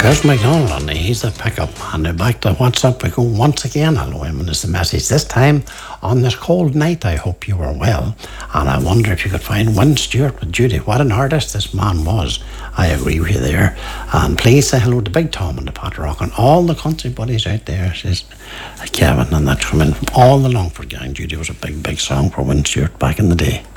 Chris McDonald, and he's the pickup. And now back to WhatsApp we go once again. Hello, and it's the message. This time, on this cold night, I hope you were well. And I wonder if you could find Wynn Stewart with Judy. What an artist this man was. I agree with you there. And please say hello to Big Tom and the Pot Rock and all the country buddies out there, says Kevin. And that's from all the Longford gang. Judy was a big, big song for Wynn Stewart back in the day.